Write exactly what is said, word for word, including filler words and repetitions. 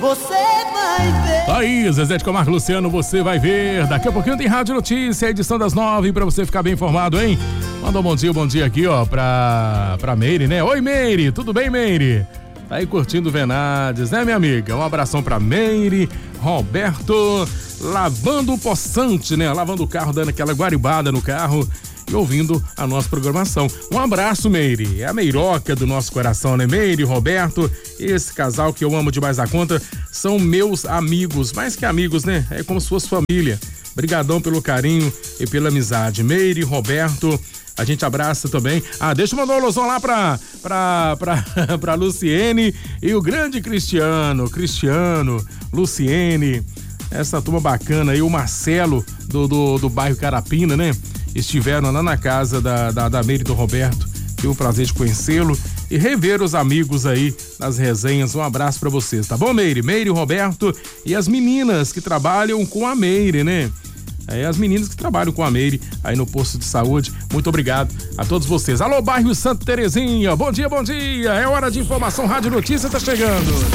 Você vai ver. Tá aí, Zezé de Camargo, Luciano, você vai ver. Daqui a pouquinho tem Rádio Notícia, edição das nove, pra você ficar bem informado, hein? Manda um bom dia, bom dia aqui, ó, pra, pra Meire, né? Oi, Meire, tudo bem, Meire? Tá aí curtindo Venades, né, minha amiga? Um abração pra Meire, Roberto, lavando o poçante, né? Lavando o carro, dando aquela guaribada no carro e ouvindo a nossa programação. Um abraço, Meire. É a meiroca do nosso coração, né? Meire, Roberto, esse casal que eu amo demais da conta, são meus amigos, mais que amigos, né? É como se fosse família. Brigadão pelo carinho e pela amizade. Meire, Roberto, a gente abraça também. Ah, deixa eu mandar um alusão lá pra, pra, pra, pra Luciene e o grande Cristiano, Cristiano, Luciene, essa turma bacana aí, o Marcelo do, do, do bairro Carapina, né? Estiveram lá na casa da, da, da Meire e do Roberto. Tive o prazer de conhecê-lo e rever os amigos aí nas resenhas. Um abraço pra vocês, tá bom, Meire? Meire, Roberto e as meninas que trabalham com a Meire, né? É, as meninas que trabalham com a Meire aí no posto de saúde. Muito obrigado a todos vocês. Alô, bairro Santa Terezinha. Bom dia, bom dia. É hora de informação. Rádio Notícia tá chegando.